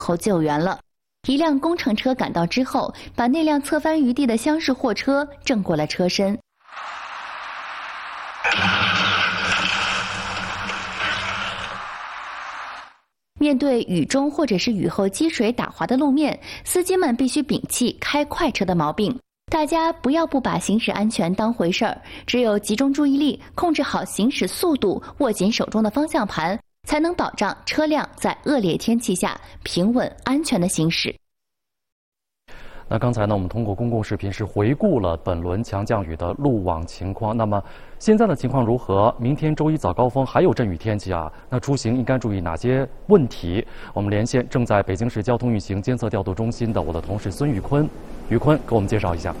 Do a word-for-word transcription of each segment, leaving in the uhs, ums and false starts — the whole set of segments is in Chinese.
后救援了。一辆工程车赶到之后，把那辆侧翻于地的厢式货车正过了车身。面对雨中或者是雨后积水打滑的路面，司机们必须摒弃开快车的毛病。大家不要不把行驶安全当回事儿，只有集中注意力，控制好行驶速度，握紧手中的方向盘，才能保障车辆在恶劣天气下平稳安全的行驶。 那刚才呢，我们通过公共视频是回顾了本轮强降雨的路网情况。那么现在的情况如何？明天周一早高峰还有阵雨天气啊，那出行应该注意哪些问题？我们连线正在北京市交通运行监测调度中心的我的同事孙宇坤，宇坤给我们介绍一下。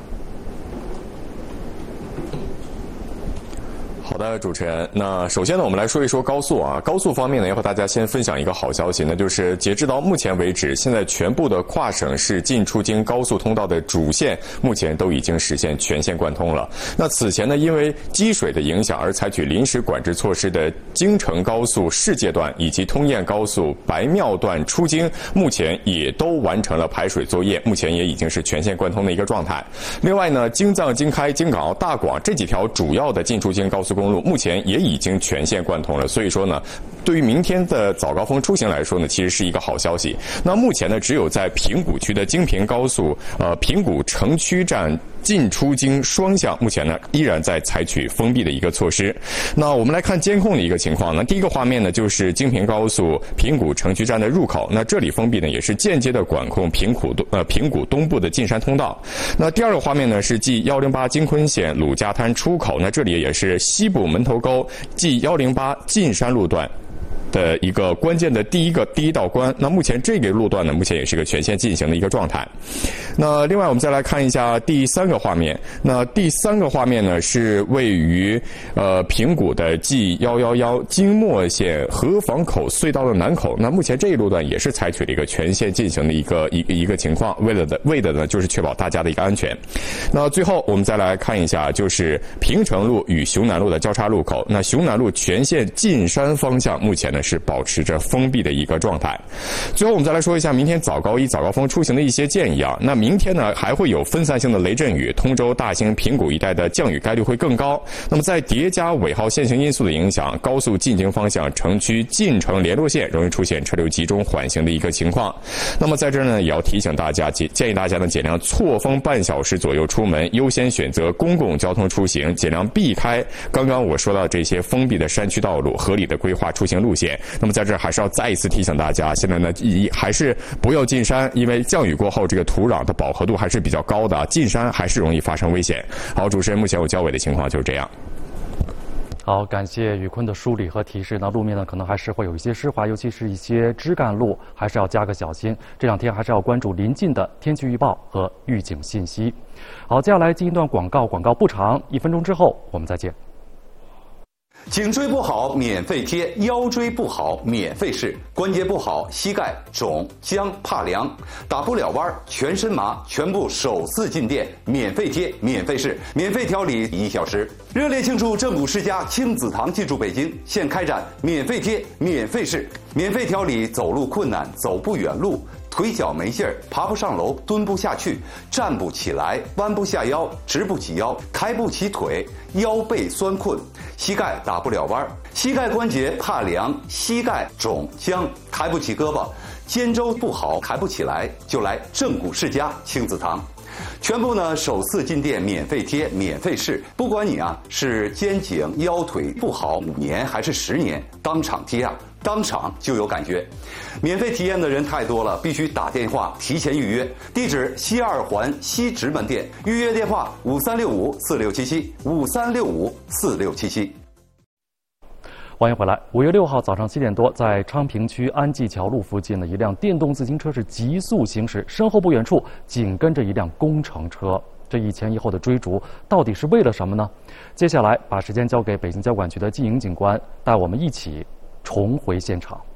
好的，主持人。那首先呢，我们来说一说高速啊。高速方面呢，要和大家先分享一个好消息，那就是截至到目前为止，现在全部的跨省市进出京高速通道的主线目前都已经实现全线贯通了。那此前呢，因为积水的影响而采取临时管制措施的京承高速市界段以及通燕高速白庙段出京，目前也都完成了排水作业，目前也已经是全线贯通的一个状态。另外呢，京藏、京开、京港澳、大广这几条主要的进出京高速公路目前也已经全线贯通了，所以说呢，对于明天的早高峰出行来说呢，其实是一个好消息。那目前呢，只有在平谷区的京平高速呃平谷城区站进出京双向，目前呢依然在采取封闭的一个措施。那我们来看监控的一个情况呢，第一个画面呢就是京平高速平谷城区站的入口，那这里封闭呢也是间接的管控平谷呃平谷东部的进山通道。那第二个画面呢是 G 一零八京昆线鲁家滩出口，那这里也是西部门头沟 G 一零八进山路段的一个关键的第一个第一道关。那目前这个路段呢，目前也是个全线进行的一个状态。那另外我们再来看一下第三个画面，那第三个画面呢是位于呃平谷的 G 一一一京墨线河坊口隧道的南口，那目前这一路段也是采取了一个全线进行的一个一个一个情况，为了的为的呢就是确保大家的一个安全。那最后我们再来看一下，就是平城路与雄南路的交叉路口，那雄南路全线进山方向目前呢是保持着封闭的一个状态。最后我们再来说一下明天早高一早高峰出行的一些建议啊。那明天呢还会有分散性的雷阵雨，通州、大兴、平谷一带的降雨概率会更高。那么在叠加尾号线性因素的影响，高速进京方向城区进城联络线容易出现车流集中缓行的一个情况。那么在这儿呢也要提醒大家，建议大家呢尽量错峰半小时左右出门，优先选择公共交通出行，尽量避开刚刚我说到这些封闭的山区道路，合理的规划出行路线。那么在这儿还是要再一次提醒大家，现在呢还是不要进山，因为降雨过后这个土壤的饱和度还是比较高的，进山还是容易发生危险。好，主持人，目前我交委的情况就是这样。 好，感谢宇坤的梳理和提示。那路面呢，可能还是会有一些湿滑，尤其是一些枝干路，还是要加个小心。这两天还是要关注临近的天气预报和预警信息。好，接下来进一段广告，广告不长，一分钟之后我们再见。 颈椎不好免费贴，腰椎不好免费试，关节不好膝盖肿僵怕凉打不了弯全身麻，全部首次进店免费贴免费试，免费调理一小时。热烈庆祝正骨世家亲子堂进驻北京，现开展免费贴免费试，免费调理走路困难走不远路，腿脚没劲儿，爬不上楼，蹲不下去，站不起来，弯不下腰，直不起腰，抬不起腿，腰背酸困，膝盖打不了弯，膝盖关节怕凉，膝盖肿僵，抬不起胳膊，肩周不好，抬不起来，就来正骨世家亲子堂。全部呢首次进店免费贴免费试，不管你啊是肩颈腰腿不好五年还是十年，当场贴啊当场就有感觉。免费体验的人太多了，必须打电话提前预约。地址西二环西直门店，预约电话五三六五四六七七五三六五四六七七。 欢迎回来。五月六号早上七点多，在昌平区安济桥路附近的一辆电动自行车是急速行驶，身后不远处紧跟着一辆工程车。这一前一后的追逐，到底是为了什么呢？接下来把时间交给北京交管局的季颖警官，带我们一起重回现场。